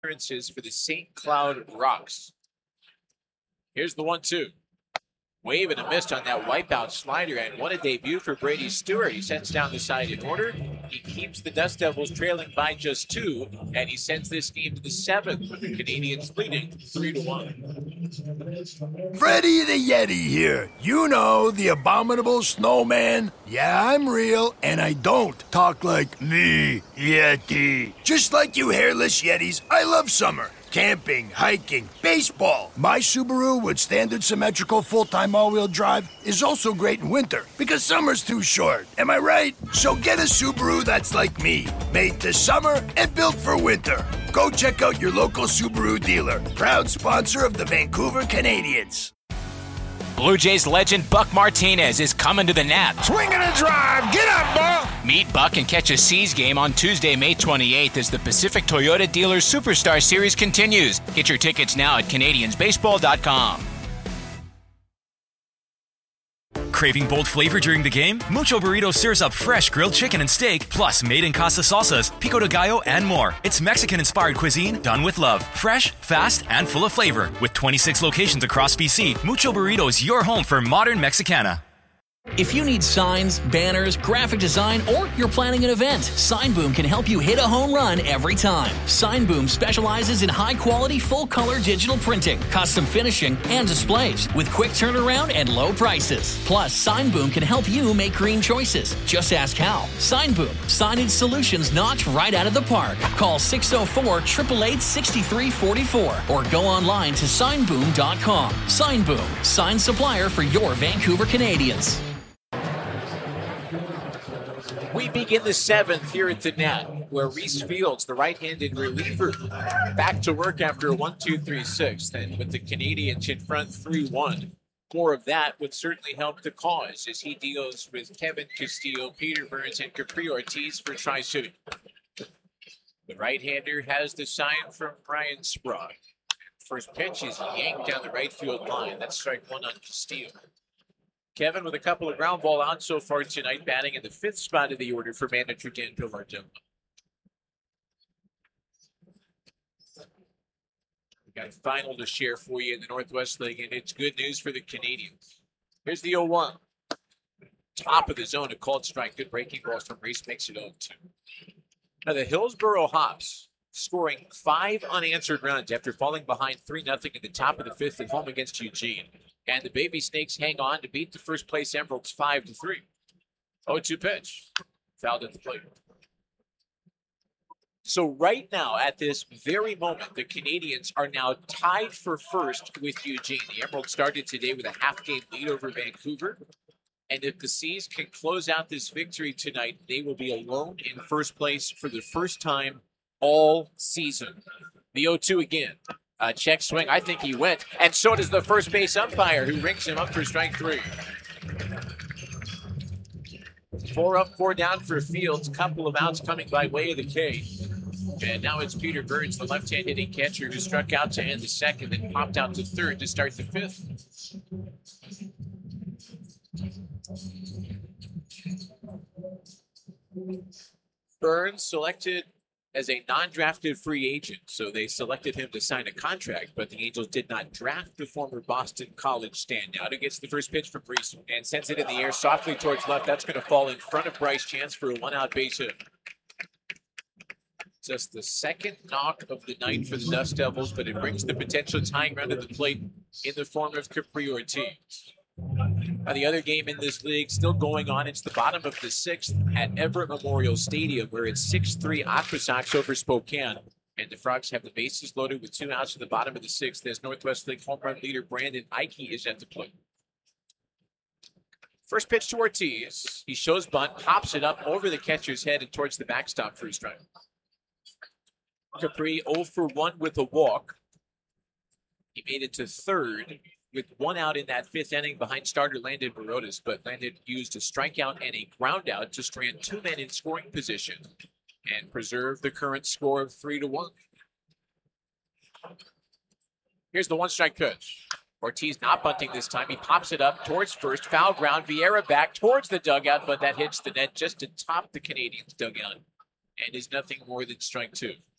appearances for the St. Cloud Rocks. Here's the 1-2. Wave and a miss on that wipeout slider, and what a debut for Brady Stewart. He sets down the side in order. He keeps the Dust Devils trailing by just 2, and he sends this game to the 7th with the Canadians leading 3-1. Freddy the Yeti here. You know, the abominable snowman. Yeah, I'm real, and I don't talk like me, Yeti. Just like you hairless Yetis, I love summer. Camping, hiking, baseball. My Subaru with standard symmetrical full-time all-wheel drive is also great in winter because summer's too short. Am I right? So get a Subaru that's like me, made to summer and built for winter. Go check out your local Subaru dealer, proud sponsor of the Vancouver Canadians. Blue Jays legend Buck Martinez is coming to the Nat. Swing and a drive. Get up, Buck. Meet Buck and catch a C's game on Tuesday, May 28th as the Pacific Toyota Dealers Superstar Series continues. Get your tickets now at CanadiansBaseball.com. Craving bold flavor during the game? Mucho Burrito serves up fresh grilled chicken and steak, plus made in casa salsas, pico de gallo, and more. It's Mexican-inspired cuisine done with love. Fresh, fast, and full of flavor. With 26 locations across BC, Mucho Burrito is your home for modern Mexicana. If you need signs, banners, graphic design, or you're planning an event, Signboom can help you hit a home run every time. Signboom specializes in high-quality, full-color digital printing, custom finishing, and displays with quick turnaround and low prices. Plus, Signboom can help you make green choices. Just ask how. Signboom. Signage solutions knocked right out of the park. Call 604-888-6344 or go online to signboom.com. Signboom. Sign supplier for your Vancouver Canadians. We begin the 7th here at the Nat, where Reese Fields, the right-handed reliever, back to work after a 1-2-3-6. And with the Canadians in front 3-1, more of that would certainly help the cause as he deals with Kevin Castillo, Peter Burns, and Capri Ortiz for Tri-City. The right-hander has the sign from Brian Sprague. First pitch is yanked down the right field line. That's strike 1 on Castillo. Kevin with a couple of ground ball outs so far tonight, batting in the 5th spot of the order for manager Dan Villardomo. We got a final to share for you in the Northwest League, and it's good news for the Canadians. Here's the 0-1. Top of the zone, a called strike. Good breaking ball from Reese, makes it 0-2. Now the Hillsboro Hops scoring 5 unanswered runs after falling behind 3-0 in the top of the 5th at home against Eugene. And the Baby Snakes hang on to beat the first place Emeralds 5-3. 0-2 pitch. Fouled at the plate. So right now, at this very moment, the Canadians are now tied for first with Eugene. The Emeralds started today with a half-game lead over Vancouver. And if the Seas can close out this victory tonight, they will be alone in first place for the first time all season. The 0-2 again. Check swing. I think he went. And so does the first base umpire, who rings him up for strike 3. 4 up, 4 down for Fields. Couple of outs coming by way of the K. And now it's Peter Burns, the left-hand hitting catcher, who struck out to end the 2nd and popped out to 3rd to start the 5th. Burns selected as a non-drafted free agent, so they selected him to sign a contract, but the Angels did not draft the former Boston College standout. Who gets the first pitch from Reese and sends it in the air softly towards left. That's going to fall in front of Bryce Chance for a 1-out base hit. Just the 2nd knock of the night for the Dust Devils, but it brings the potential tying run to the plate in the form of Capri Ortiz. Now, the other game in this league still going on. It's the bottom of the 6th at Everett Memorial Stadium, where it's 6-3 Aqua Sox over Spokane. And the Frogs have the bases loaded with 2 outs in the bottom of the 6th as Northwest League home run leader Brandon Ike is at the plate. First pitch to Ortiz. He shows bunt, pops it up over the catcher's head and towards the backstop for a strike. Capri 0 for 1 with a walk. He made it to 3rd with 1 out in that 5th inning behind starter Landon Barotas, but Landon used a strikeout and a ground out to strand 2 men in scoring position and preserve the current score of 3-1. Here's the 1-strike pitch. Ortiz not bunting this time. He pops it up towards first. Foul ground. Vieira back towards the dugout, but that hits the net just to top the Canadiens' dugout and is nothing more than strike 2.